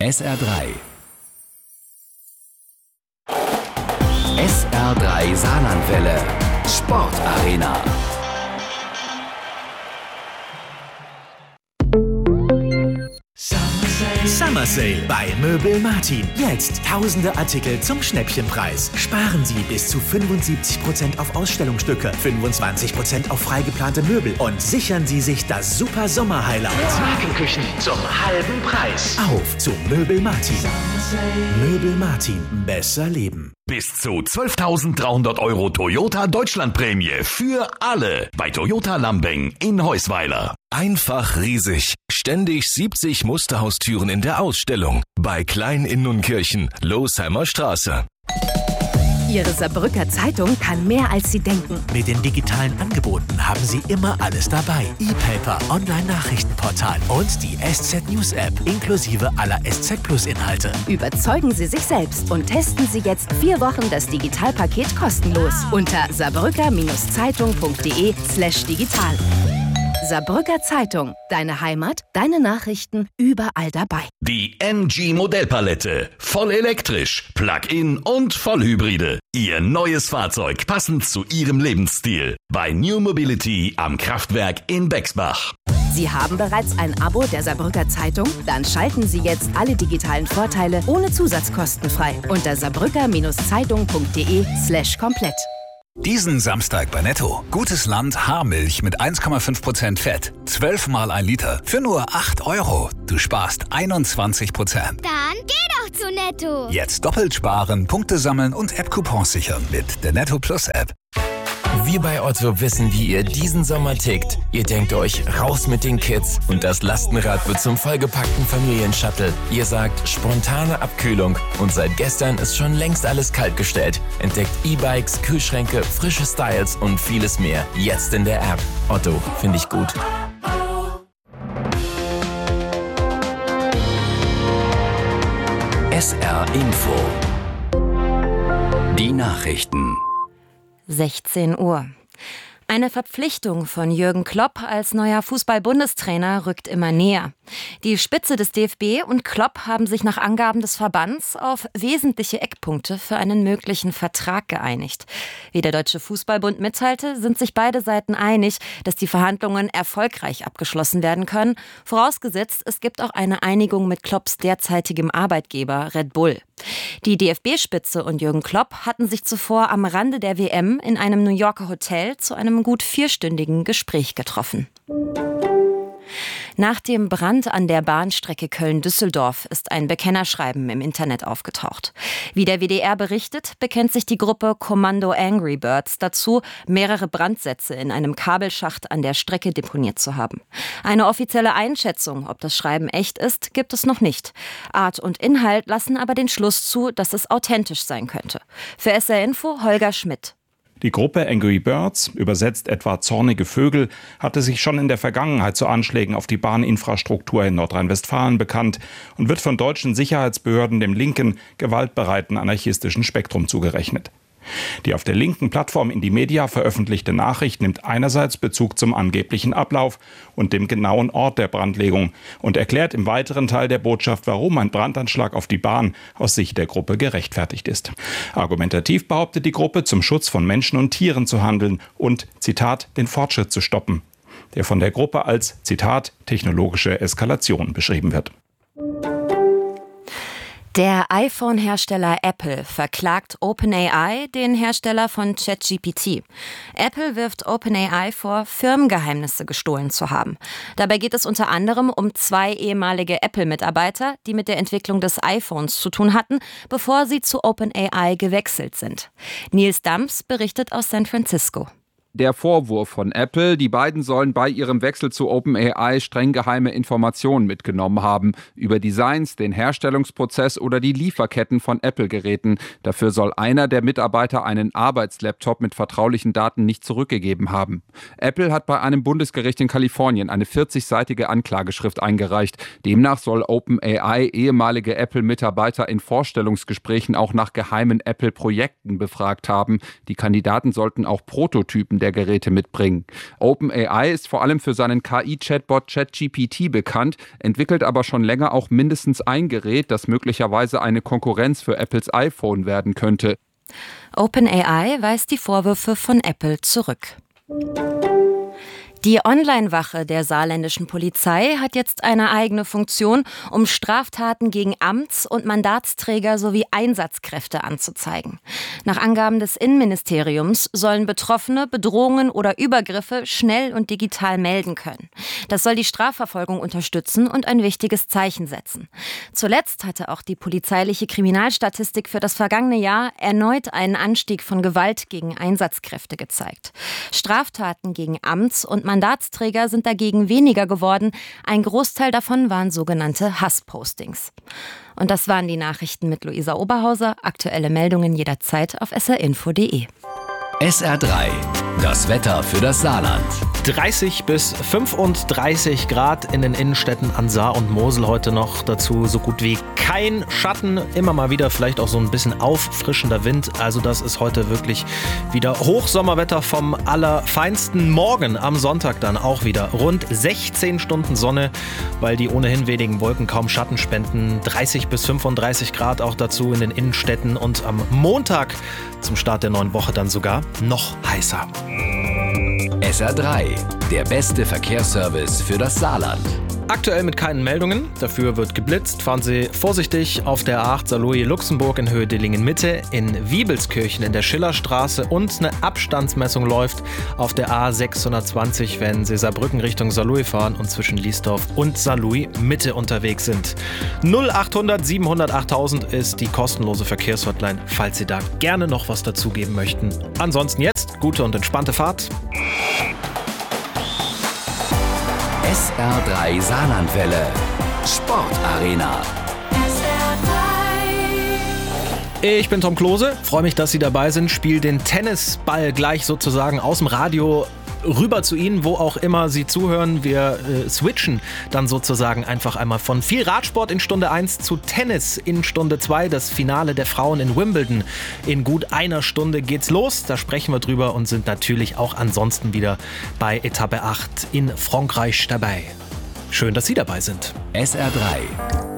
SR3. SR3 Saarlandwelle. Sportarena. Summer Sale bei Möbel Martin. Jetzt tausende Artikel zum Schnäppchenpreis. Sparen Sie bis zu 75% auf Ausstellungsstücke, 25% auf freigeplante Möbel und sichern Sie sich das super Sommer-Highlight. Markenküchen zum halben Preis. Auf zu Möbel Martin. Möbel Martin. Besser leben. Bis zu 12.300 € Toyota Deutschlandprämie für alle bei Toyota Lambing in Heusweiler. Einfach riesig. Ständig 70 Musterhaustüren in der Ausstellung. Bei Klein in Nunkirchen, Losheimer Straße. Ihre Saarbrücker Zeitung kann mehr, als Sie denken. Mit den digitalen Angeboten haben Sie immer alles dabei. E-Paper, Online-Nachrichtenportal und die SZ News App inklusive aller SZ Plus Inhalte. Überzeugen Sie sich selbst und testen Sie jetzt 4 Wochen das Digitalpaket kostenlos unter saarbrücker-zeitung.de/digital. Saarbrücker Zeitung. Deine Heimat, deine Nachrichten, überall dabei. Die MG Modellpalette. Voll elektrisch, Plug-in und Vollhybride. Ihr neues Fahrzeug passend zu Ihrem Lebensstil. Bei New Mobility am Kraftwerk in Bexbach. Sie haben bereits ein Abo der Saarbrücker Zeitung? Dann schalten Sie jetzt alle digitalen Vorteile ohne Zusatzkosten frei unter saarbrücker-zeitung.de/komplett. Diesen Samstag bei Netto. Gutes Land Haarmilch mit 1,5% Fett. 12 mal 1 Liter für nur 8 €. Du sparst 21%. Dann geh doch zu Netto. Jetzt doppelt sparen, Punkte sammeln und App-Coupons sichern mit der Netto Plus App. Wir bei Otto wissen, wie ihr diesen Sommer tickt. Ihr denkt euch, raus mit den Kids und das Lastenrad wird zum vollgepackten Familienshuttle. Ihr sagt, spontane Abkühlung und seit gestern ist schon längst alles kaltgestellt. Entdeckt E-Bikes, Kühlschränke, frische Styles und vieles mehr. Jetzt in der App. Otto, finde ich gut. SR Info. Die Nachrichten. 16 Uhr. Eine Verpflichtung von Jürgen Klopp als neuer Fußball-Bundestrainer rückt immer näher. Die Spitze des DFB und Klopp haben sich nach Angaben des Verbands auf wesentliche Eckpunkte für einen möglichen Vertrag geeinigt. Wie der Deutsche Fußballbund mitteilte, sind sich beide Seiten einig, dass die Verhandlungen erfolgreich abgeschlossen werden können, vorausgesetzt, es gibt auch eine Einigung mit Klopps derzeitigem Arbeitgeber Red Bull. Die DFB-Spitze und Jürgen Klopp hatten sich zuvor am Rande der WM in einem New Yorker Hotel zu einem gut 4-stündigen Gespräch getroffen. Nach dem Brand an der Bahnstrecke Köln-Düsseldorf ist ein Bekennerschreiben im Internet aufgetaucht. Wie der WDR berichtet, bekennt sich die Gruppe Kommando Angry Birds dazu, mehrere Brandsätze in einem Kabelschacht an der Strecke deponiert zu haben. Eine offizielle Einschätzung, ob das Schreiben echt ist, gibt es noch nicht. Art und Inhalt lassen aber den Schluss zu, dass es authentisch sein könnte. Für SR Info Holger Schmidt. Die Gruppe Angry Birds, übersetzt etwa zornige Vögel, hatte sich schon in der Vergangenheit zu Anschlägen auf die Bahninfrastruktur in Nordrhein-Westfalen bekannt und wird von deutschen Sicherheitsbehörden dem linken, gewaltbereiten anarchistischen Spektrum zugerechnet. Die auf der linken Plattform Indymedia veröffentlichte Nachricht nimmt einerseits Bezug zum angeblichen Ablauf und dem genauen Ort der Brandlegung und erklärt im weiteren Teil der Botschaft, warum ein Brandanschlag auf die Bahn aus Sicht der Gruppe gerechtfertigt ist. Argumentativ behauptet die Gruppe, zum Schutz von Menschen und Tieren zu handeln und, Zitat, den Fortschritt zu stoppen, der von der Gruppe als, Zitat, technologische Eskalation beschrieben wird. Der iPhone-Hersteller Apple verklagt OpenAI, den Hersteller von ChatGPT. Apple wirft OpenAI vor, Firmengeheimnisse gestohlen zu haben. Dabei geht es unter anderem um 2 ehemalige Apple-Mitarbeiter, die mit der Entwicklung des iPhones zu tun hatten, bevor sie zu OpenAI gewechselt sind. Nils Dams berichtet aus San Francisco. Der Vorwurf von Apple, die beiden sollen bei ihrem Wechsel zu OpenAI streng geheime Informationen mitgenommen haben über Designs, den Herstellungsprozess oder die Lieferketten von Apple-Geräten. Dafür soll einer der Mitarbeiter einen Arbeitslaptop mit vertraulichen Daten nicht zurückgegeben haben. Apple hat bei einem Bundesgericht in Kalifornien eine 40-seitige Anklageschrift eingereicht. Demnach soll OpenAI ehemalige Apple-Mitarbeiter in Vorstellungsgesprächen auch nach geheimen Apple-Projekten befragt haben. Die Kandidaten sollten auch Prototypen der der Geräte mitbringen. OpenAI ist vor allem für seinen KI-Chatbot ChatGPT bekannt, entwickelt aber schon länger auch mindestens ein Gerät, das möglicherweise eine Konkurrenz für Apples iPhone werden könnte. OpenAI weist die Vorwürfe von Apple zurück. Die Online-Wache der saarländischen Polizei hat jetzt eine eigene Funktion, um Straftaten gegen Amts- und Mandatsträger sowie Einsatzkräfte anzuzeigen. Nach Angaben des Innenministeriums sollen Betroffene Bedrohungen oder Übergriffe schnell und digital melden können. Das soll die Strafverfolgung unterstützen und ein wichtiges Zeichen setzen. Zuletzt hatte auch die polizeiliche Kriminalstatistik für das vergangene Jahr erneut einen Anstieg von Gewalt gegen Einsatzkräfte gezeigt. Straftaten gegen Amts- und Mandatsträger sind dagegen weniger geworden. Ein Großteil davon waren sogenannte Hasspostings. Und das waren die Nachrichten mit Luisa Oberhauser. Aktuelle Meldungen jederzeit auf srinfo.de. SR3, das Wetter für das Saarland. 30 bis 35 Grad in den Innenstädten an Saar und Mosel heute noch. Dazu so gut wie kein Schatten. Immer mal wieder vielleicht auch so ein bisschen auffrischender Wind. Also das ist heute wirklich wieder Hochsommerwetter vom Allerfeinsten. Morgen am Sonntag dann auch wieder rund 16 Stunden Sonne, weil die ohnehin wenigen Wolken kaum Schatten spenden. 30 bis 35 Grad auch dazu in den Innenstädten. Und am Montag zum Start der neuen Woche dann sogar noch heißer. SR3, der beste Verkehrsservice für das Saarland. Aktuell mit keinen Meldungen, dafür wird geblitzt. Fahren Sie vorsichtig auf der A8 Saarlouis-Luxemburg in Höhe Dillingen-Mitte, in Wiebelskirchen in der Schillerstraße und eine Abstandsmessung läuft auf der A620, wenn Sie Saarbrücken Richtung Saarlouis fahren und zwischen Liesdorf und Saarlouis-Mitte unterwegs sind. 0800 700 8000 ist die kostenlose Verkehrshotline, falls Sie da gerne noch was dazugeben möchten. Ansonsten jetzt gute und entspannte Fahrt. SR3 Saarlandwelle. Sportarena. Ich bin Tom Klose, freue mich, dass Sie dabei sind. Spiele den Tennisball gleich sozusagen aus dem Radio rüber zu Ihnen, wo auch immer Sie zuhören. Wir switchen dann sozusagen einfach einmal von viel Radsport in Stunde 1 zu Tennis in Stunde 2. Das Finale der Frauen in Wimbledon. In gut einer Stunde geht's los. Da sprechen wir drüber und sind natürlich auch ansonsten wieder bei Etappe 8 in Frankreich dabei. Schön, dass Sie dabei sind. SR3.